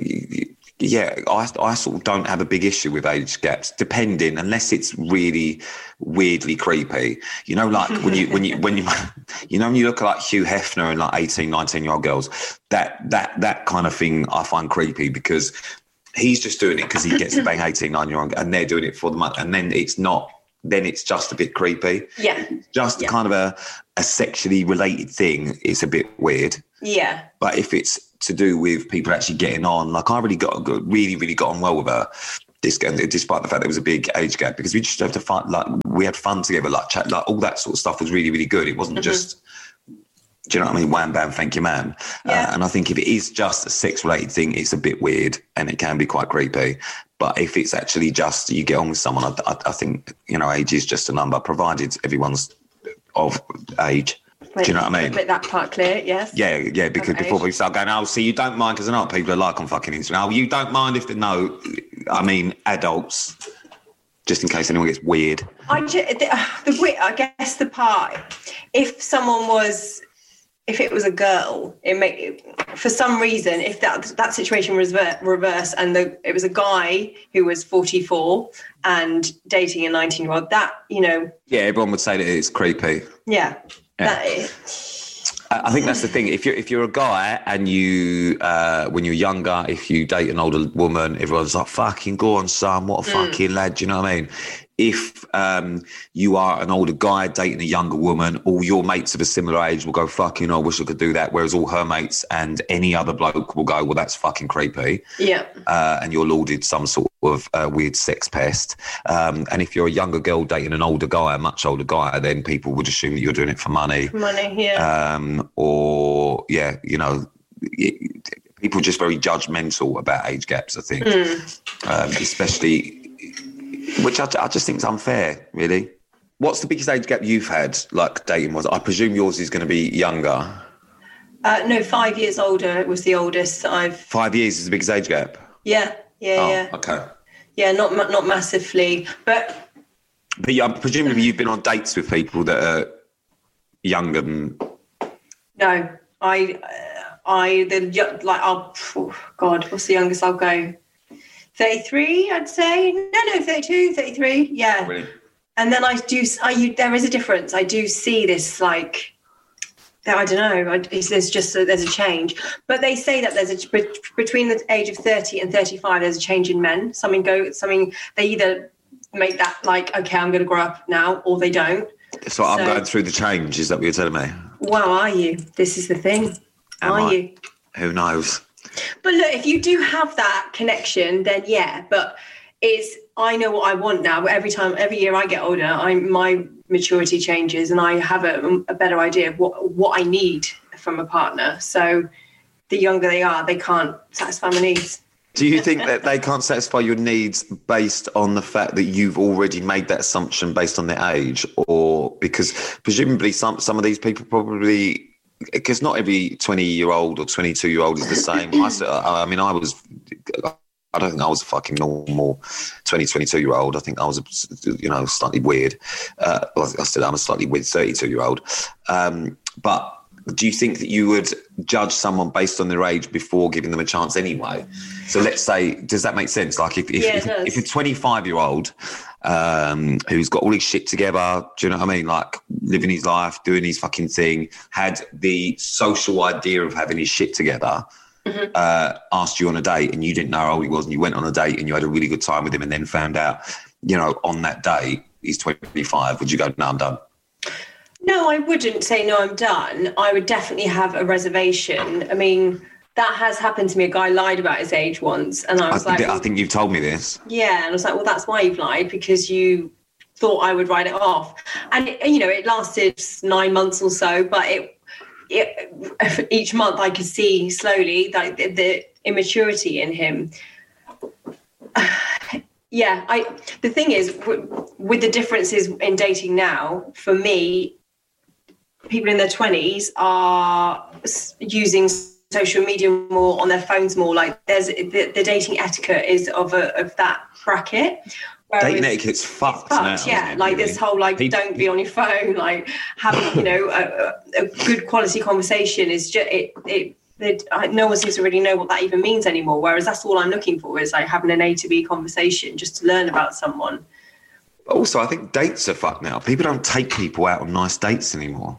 sort of don't have a big issue with age gaps, depending, unless it's really weirdly creepy. You know, like when you when you look at like Hugh Hefner and like 18, 19-year-old girls, that kind of thing I find creepy, because he's just doing it because he gets to bang 18, 19-year-old, and they're doing it for the money, and then it's not. Then it's just a bit creepy. Yeah. Just kind of a sexually related thing. It's a bit weird. Yeah. But if it's to do with people actually getting on, like I really got on well with her, despite the fact there was a big age gap, because we just have to find, like, we had fun together, like chat, like all that sort of stuff was really, really good. It wasn't just, do you know what I mean? Wham, bam, thank you, ma'am. Yeah. And I think if it is just a sex-related thing, it's a bit weird and it can be quite creepy. But if it's actually just you get on with someone, I think, you know, age is just a number, provided everyone's of age. Do you know what I mean? Make that part clear, yes. Yeah, because before people start going, oh, see, you don't mind, because I know what people are like on fucking Instagram. Oh, you don't mind if adults, just in case anyone gets weird. I guess the part, if it was a girl, for some reason, if that situation was reversed and it was a guy who was 44 and dating a 19-year-old, that, you know. Yeah, everyone would say that it's creepy. Yeah. I think that's the thing. If you're a guy and you, when you're younger, if you date an older woman, everyone's like, fucking go on, son, what a fucking lad, do you know what I mean? If you are an older guy dating a younger woman, all your mates of a similar age will go, fucking, I wish I could do that. Whereas all her mates and any other bloke will go, well, that's fucking creepy. Yeah. And you're lauded some sort of weird sex pest. And if you're a younger girl dating an older guy, a much older guy, then people would assume that you're doing it for money. Yeah. Or, yeah, you know, people are just very judgmental about age gaps, I think. Especially... Which I just think is unfair, really. What's the biggest age gap you've had, like dating was? I presume yours is going to be younger. No, 5 years older was the oldest I've... 5 years is the biggest age gap? Yeah. Okay. Yeah, not massively, but yeah, presumably you've been on dates with people that are younger than... No, God, what's the youngest I'll go? 33, I'd say. No, 32, 33, yeah. Really? And then there is a difference. I do see this, like, I don't know, there's a change. But they say that between the age of 30 and 35, there's a change in men. They either make that like, okay, I'm going to grow up now, or they don't. So I'm going through the change, is that what you're telling me? Well, are you? This is the thing. Are you? Who knows? But look, if you do have that connection, then yeah. But I know what I want now. Every year I get older, my maturity changes, and I have a better idea of what I need from a partner. So the younger they are, they can't satisfy my needs. Do you think that they can't satisfy your needs based on the fact that you've already made that assumption based on their age, or because presumably some of these people probably? Because not every 20-year-old or 22-year-old is the same. I don't think I was a fucking normal 22-year-old. I think I was, slightly weird. I'm a slightly weird 32-year-old. But do you think that you would judge someone based on their age before giving them a chance anyway? So let's say, does that make sense? Like if a 25-year-old who's got all his shit together, do you know what I mean? Like living his life, doing his fucking thing, had the social idea of having his shit together, asked you on a date and you didn't know how old he was, and you went on a date and you had a really good time with him, and then found out, you know, on that date he's 25, would you go, no, I'm done? No, I wouldn't say no, I'm done. I would definitely have a reservation. I mean, that has happened to me. A guy lied about his age once, and I was I think you've told me this. Yeah, and I was like, well, that's why you've lied, because you thought I would write it off. And, it lasted 9 months or so, but each month I could see slowly that the immaturity in him. The thing is, with the differences in dating now, for me, people in their 20s are using social media more, on their phones more. Like the dating etiquette is of that bracket. dating etiquette's fucked now. Yeah, like this whole don't be on your phone, like having a good quality conversation is just no one seems to really know what that even means anymore. Whereas that's all I'm looking for is like having an A to B conversation just to learn about someone. Also, I think dates are fucked now. People don't take people out on nice dates anymore.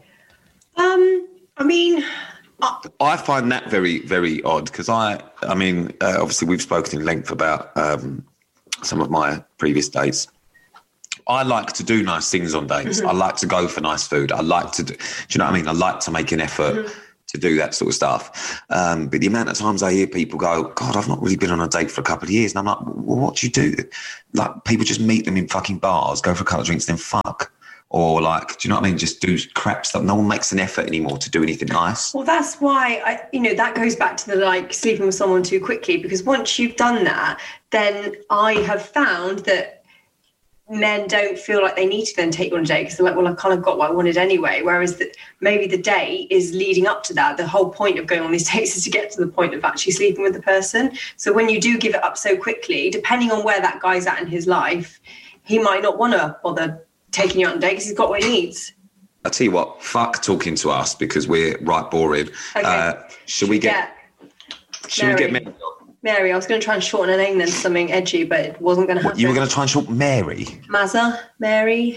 I find that very, very odd because obviously we've spoken in length about some of my previous dates. I like to do nice things on dates. I like to go for nice food. I like to do you know what I mean? I like to make an effort to do that sort of stuff. But the amount of times I hear people go, God, I've not really been on a date for a couple of years. And I'm like, well, what do you do? Like, people just meet them in fucking bars, go for a couple of drinks, then fuck. Or like, do you know what I mean? Just do crap stuff. No one makes an effort anymore to do anything nice. Well, that's why, that goes back to the sleeping with someone too quickly, because once you've done that, then I have found that men don't feel like they need to then take you on a date because they're like, well, I kind of got what I wanted anyway. Whereas maybe the date is leading up to that. The whole point of going on these dates is to get to the point of actually sleeping with the person. So when you do give it up so quickly, depending on where that guy's at in his life, he might not want to bother taking you on a date because he's got what he needs. I'll tell you what, fuck talking to us because we're right boring. Okay. Should we get Mary? Mary, I was going to try and shorten her name then to something edgy, but it wasn't going to happen. You were going to try and shorten Mary? Mazza, Mary,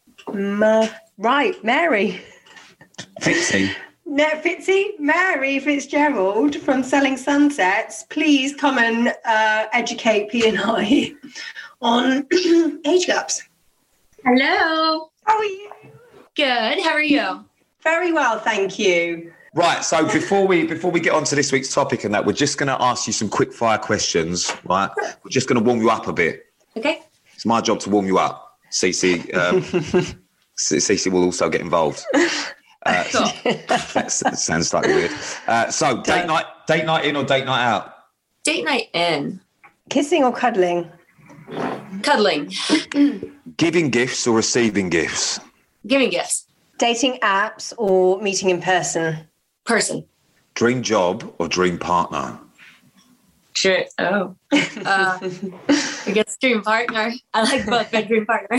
right, Mary. Fitzy. No, Fitzy, Mary Fitzgerald from Selling Sunsets. Please come and educate P and I on age gaps. Hello. How are you? Good. How are you? Very well, thank you. Right, so before we get on to this week's topic and that, we're just going to ask you some quick fire questions, right? We're just going to warm you up a bit. Okay. It's my job to warm you up. Cece will also get involved. Cool. That sounds slightly weird. So date night in or date night out? Date night in. Kissing or cuddling? Cuddling. Giving gifts or receiving gifts? Giving gifts. Dating apps or meeting in person? Person. Dream job or dream partner? Sure. Oh. I guess dream partner. I like both, but dream partner.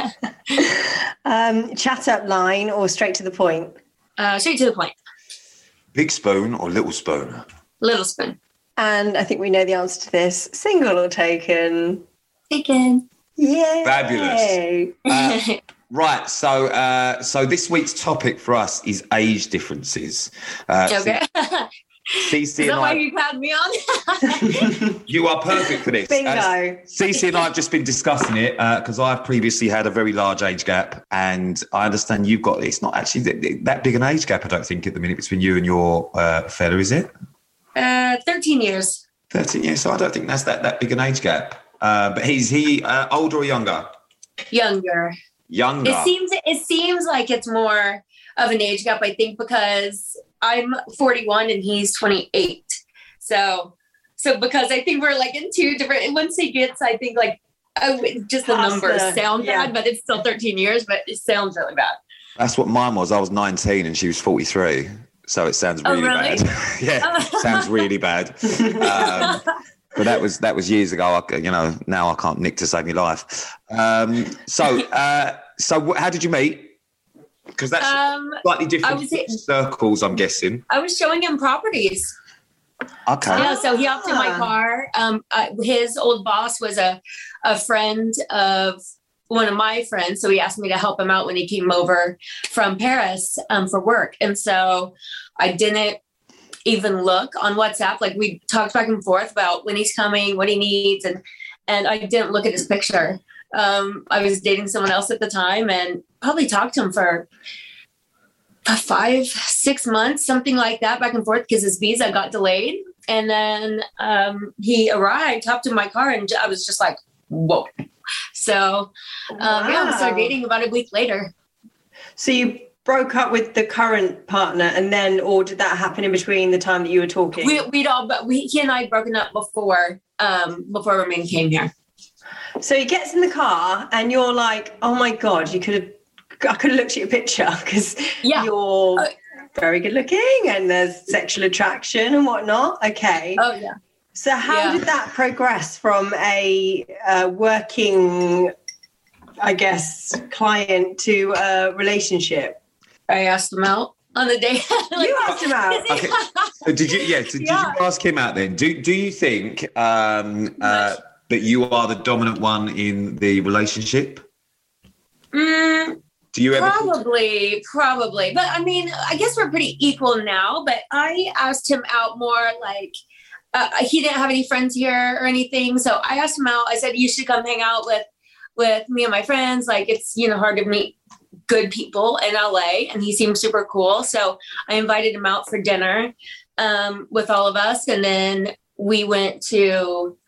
Chat up line or straight to the point? Straight to the point. Big spoon or little spoon? Little spoon. And I think we know the answer to this. Single or taken? Taken. Yay. Fabulous. Right, so this week's topic for us is age differences. Okay. Cece is that why you had me on? You are perfect for this. Bingo. Cece and I have just been discussing it because I've previously had a very large age gap, and I understand you've got, it's not actually that big an age gap, I don't think, at the minute between you and your fella, is it? 13 years. 13 years, so I don't think that's that big an age gap. But is he older or younger? Younger. It seems like it's more of an age gap, I think, because I'm 41 and he's 28. So because I think we're like in two different, once he gets, I think like just the numbers sound bad, but it's still 13 years, but it sounds really bad. That's what mine was. I was 19 and she was 43. So it sounds really bad. Yeah, sounds really bad. But that was years ago. Now I can't nick to save my life. So how did you meet? Because that's slightly different circles, I'm guessing. I was showing him properties. Okay. Yeah, so he hopped in my car. His old boss was a friend of one of my friends, so he asked me to help him out when he came over from Paris for work. And so I didn't even look on WhatsApp. Like, we talked back and forth about when he's coming, what he needs, and I didn't look at his picture. I was dating someone else at the time and probably talked to him for 5-6 months, something like that, back and forth, because his visa got delayed. And then he arrived, hopped in my car, and I was just like, whoa. So we started dating about a week later. So you broke up with the current partner, and then, or did that happen in between the time that you were talking? He and I had broken up before Romain came here. So he gets in the car, and you're like, "Oh my God, I could have looked at your picture because you're very good looking, and there's sexual attraction and whatnot." Okay. Oh yeah. So how did that progress from a working, I guess, client to a relationship? I asked him out on the day. You asked him out. Okay. So did you? Yeah. So did you ask him out then? Do you think that you are the dominant one in the relationship? Do you ever? Probably. But I mean, I guess we're pretty equal now. But I asked him out more like. He didn't have any friends here or anything. So I asked him out. I said, you should come hang out with me and my friends. Like, it's, hard to meet good people in LA. And he seemed super cool. So I invited him out for dinner with all of us. And then we went to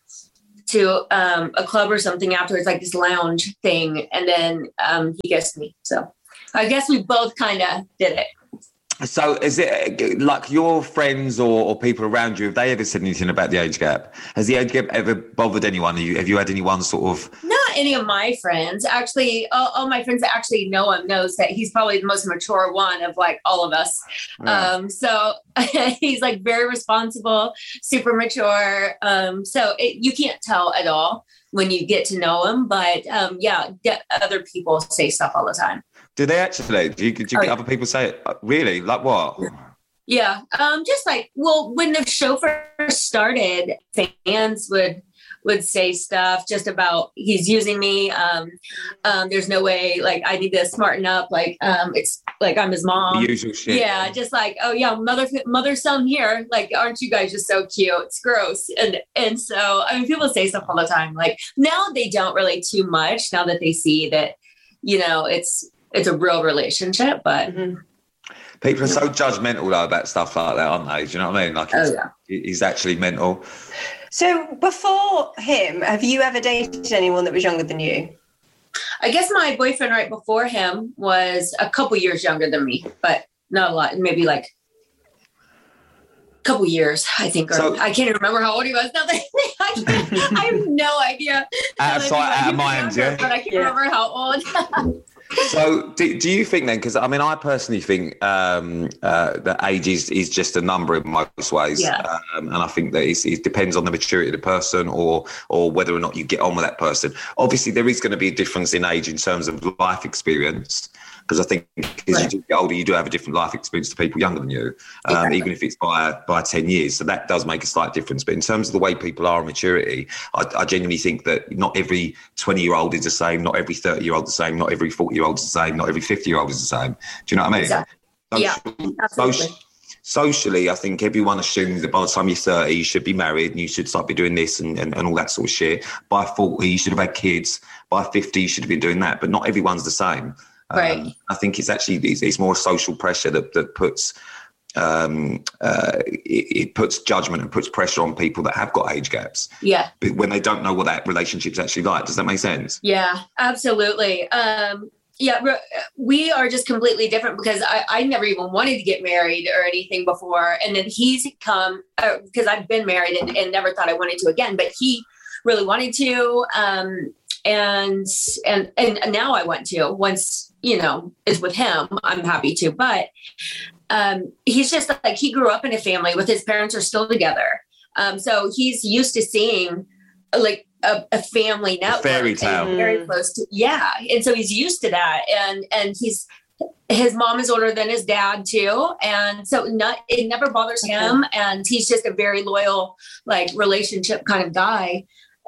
a club or something afterwards, like this lounge thing. And then he kissed me. So I guess we both kind of did it. So is it like your friends or people around you, have they ever said anything about the age gap? Has the age gap ever bothered anyone? Have you had anyone sort of... Not any of my friends. Actually, all my friends that actually know him knows that he's probably the most mature one of like all of us. Yeah. So he's like very responsible, super mature. So you can't tell at all when you get to know him. But other people say stuff all the time. Do they actually? Do you get other people say it? Really? Like what? Yeah. Just like, when the show first started, fans would say stuff just about he's using me. There's no way, like, I need to smarten up. Like, it's like I'm his mom. The usual shit. Yeah. Just like, oh yeah, mother son here. Like, aren't you guys just so cute? It's gross. And so, I mean, people say stuff all the time. Like now they don't really too much now that they see that, it's a real relationship, but people are so judgmental though about stuff like that, aren't they? Do you know what I mean? Like, he's actually mental. So before him, have you ever dated anyone that was younger than you? I guess my boyfriend right before him was a couple years younger than me, but not a lot. Maybe like a couple years, I think. Or I can't even remember how old he was. Now that I have no idea. Out of sight, out of mind, yeah. But I can't remember how old. So do you think then, because I mean, I personally think that age is just a number in most ways. Yeah. And I think that it depends on the maturity of the person or whether or not you get on with that person. Obviously, there is going to be a difference in age in terms of life experience. Because I think as you do get older, you do have a different life experience to people younger than you, even if it's by 10 years. So that does make a slight difference. But in terms of the way people are in maturity, I genuinely think that not every 20-year-old is the same, not every 30-year-old is the same, not every 40-year-old is the same, not every 50-year-old is the same. Do you know what I mean? Exactly. Yeah, absolutely. Socially, I think everyone assumes that by the time you're 30, you should be married and you should start be doing this and all that sort of shit. By 40, you should have had kids. By 50, you should have been doing that. But not everyone's the same. Right. I think it's more social pressure that puts it puts judgment and puts pressure on people that have got age gaps. Yeah. When they don't know what that relationship's actually like. Does that make sense? Yeah, absolutely. We are just completely different because I never even wanted to get married or anything before. And then he's come because I've been married and never thought I wanted to again, but he really wanted to. And now I want to. Once, it's with him, I'm happy to. But he's just like, he grew up in a family with his parents are still together. So he's used to seeing like a family network. Fairy tale. Very close to, yeah. And so he's used to that. And his mom is older than his dad too. And so it never bothers him. And he's just a very loyal, like relationship kind of guy.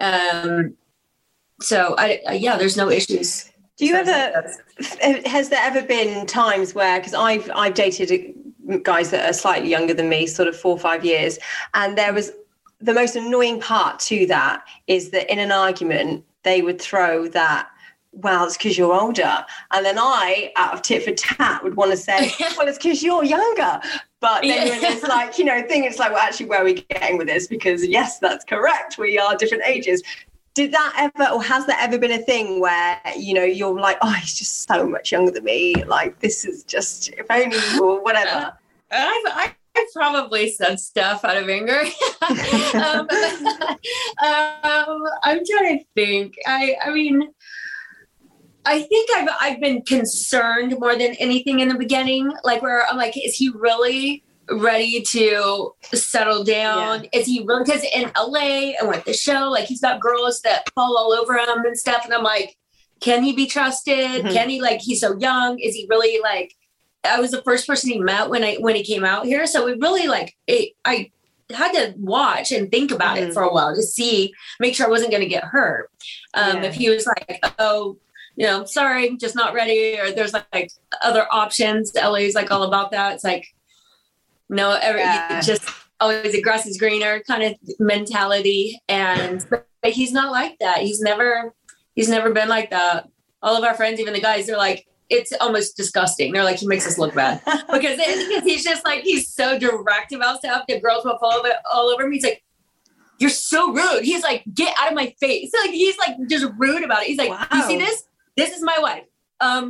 So there's no issues. Do you has there ever been times where, because I've dated guys that are slightly younger than me, sort of 4 or 5 years, and there was the most annoying part to that is that in an argument, they would throw that, well, it's because you're older. And then I, out of tit for tat, would want to say, well, it's because you're younger. But then when it's like, thing, it's like, well, actually, where are we getting with this? Because yes, that's correct. We are different ages. Did that ever, or has there ever been a thing where, you're like, oh, he's just so much younger than me. Like, this is just, if only, or whatever. I probably said stuff out of anger. I'm trying to think. I mean, I think I've been concerned more than anything in the beginning, like where I'm like, is he really ready to settle down? Yeah. Is he really, because in LA and with the show, like he's got girls that fall all over him and stuff. And I'm like, can he be trusted? Can he, like, he's so young. Is he really like, I was the first person he met when he came out here. So it really I had to watch and think about it for a while to make sure I wasn't going to get hurt. If he was like, oh, sorry, just not ready. Or there's like other options. LA's like all about that. It's like, no, just always the grass is greener kind of mentality. But he's not like that. He's never been like that. All of our friends, even the guys, they're like, it's almost disgusting. They're like, he makes us look bad because he's just like, he's so direct about stuff. The girls will fall all over me. He's like, you're so rude. He's like, get out of my face. Like, he's like just rude about it. He's like, you see this? This is my wife.